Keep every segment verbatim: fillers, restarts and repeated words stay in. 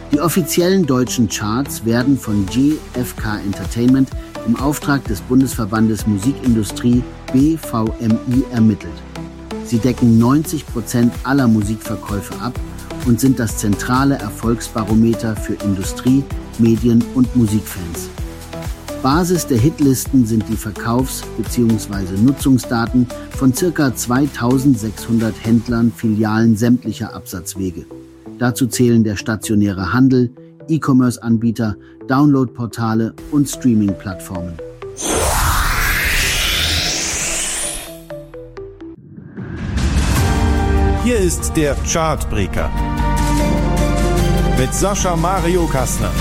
Die offiziellen deutschen Charts werden von G F K Entertainment im Auftrag des Bundesverbandes Musikindustrie B V M I ermittelt. Sie decken neunzig Prozent aller Musikverkäufe ab und sind das zentrale Erfolgsbarometer für Industrie, Medien und Musikfans. Basis der Hitlisten sind die Verkaufs- bzw. Nutzungsdaten von ca. zweitausendsechshundert Händlern, Filialen sämtlicher Absatzwege. Dazu zählen der stationäre Handel, E-Commerce-Anbieter, Download-Portale und Streaming-Plattformen. Hier ist der Chartbreaker mit Sascha Mario Kastner.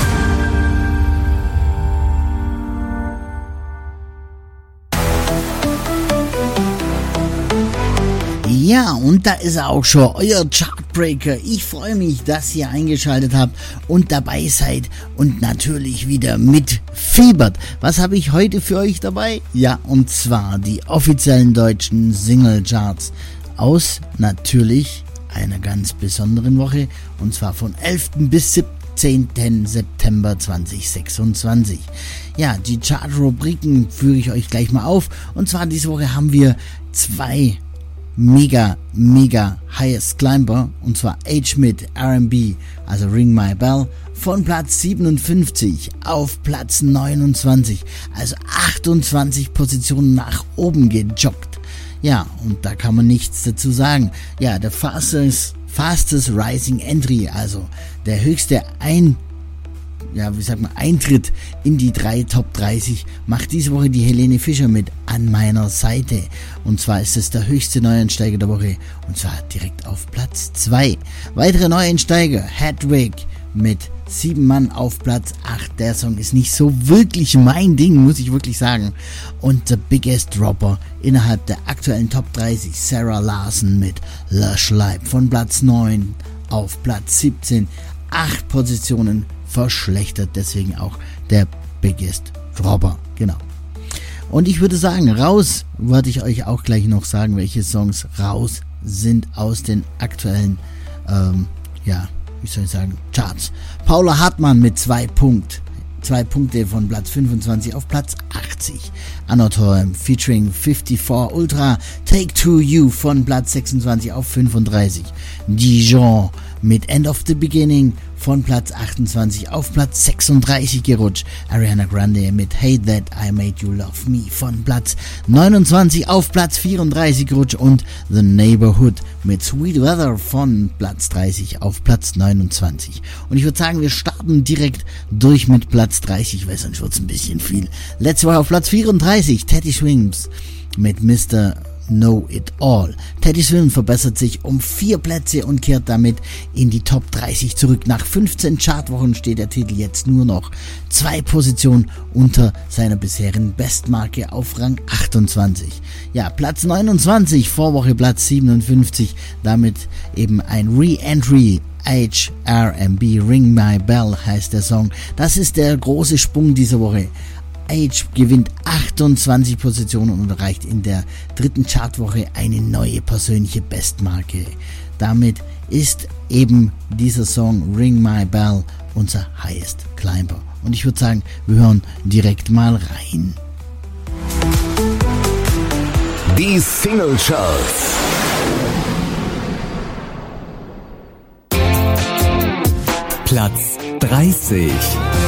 Ja, und da ist er auch schon, euer Chartbreaker. Ich freue mich, dass ihr eingeschaltet habt und dabei seid und natürlich wieder mitfiebert. Was habe ich heute für euch dabei? Ja, und zwar die offiziellen deutschen Singlecharts aus natürlich einer ganz besonderen Woche, und zwar von elften bis siebzehnten September zweitausendsechsundzwanzig. Ja, die Chartrubriken führe ich euch gleich mal auf, und zwar diese Woche haben wir zwei mega, mega Highest Climber, und zwar H mit R and B, also Ring My Bell, von Platz siebenundfünfzig auf Platz neunundzwanzig, also achtundzwanzig Positionen nach oben gejoggt. Ja, und da kann man nichts dazu sagen. Ja, der fastest, fastest Rising Entry, also der höchste ein ja, wie sagt man, Eintritt in die drei Top dreißig macht diese Woche die Helene Fischer mit An meiner Seite. Und zwar ist es der höchste Neueinsteiger der Woche, und zwar direkt auf Platz zwei. Weitere Neueinsteiger, Hedwig mit Sieben Mann auf Platz acht. Der Song ist nicht so wirklich mein Ding, muss ich wirklich sagen. Und The Biggest Dropper innerhalb der aktuellen Top dreißig, Sarah Larson mit Lush Life von Platz neun auf Platz siebzehn. Acht Positionen verschlechtert, deswegen auch der Biggest Dropper, genau. Und ich würde sagen, raus, wollte ich euch auch gleich noch sagen, welche Songs raus sind aus den aktuellen, ähm, ja, wie soll ich sagen, Charts. Paula Hartmann mit zwei Punkten. Zwei Punkte von Platz fünfundzwanzig auf Platz achtzig. Anatol featuring vierundfünfzig Ultra, Take To You von Platz sechsundzwanzig auf fünfunddreißig. Dijon mit End of the Beginning von Platz achtundzwanzig auf Platz sechsunddreißig gerutscht. Ariana Grande mit Hate That I Made You Love Me von Platz neunundzwanzig auf Platz vierunddreißig gerutscht, und The Neighborhood mit Sweet Weather von Platz dreißig auf Platz neunundzwanzig. Und ich würde sagen, wir starten direkt durch mit Platz dreißig, weil sonst wird es ein bisschen viel. Letzte Woche auf Platz vierunddreißig, Teddy Swims mit Mister Know It All. Teddy Swims verbessert sich um vier Plätze und kehrt damit in die Top dreißig zurück. Nach fünfzehn Chartwochen steht der Titel jetzt nur noch zwei Positionen unter seiner bisherigen Bestmarke auf Rang achtundzwanzig. Ja, Platz neunundzwanzig, Vorwoche Platz siebenundfünfzig, damit eben ein Re-Entry. H R and B, Ring My Bell heißt der Song. Das ist der große Sprung dieser Woche. Age gewinnt achtundzwanzig Positionen und erreicht in der dritten Chartwoche eine neue persönliche Bestmarke. Damit ist eben dieser Song Ring My Bell unser Highest Climber. Und ich würde sagen, wir hören direkt mal rein. Die Single Charts. Platz dreißig.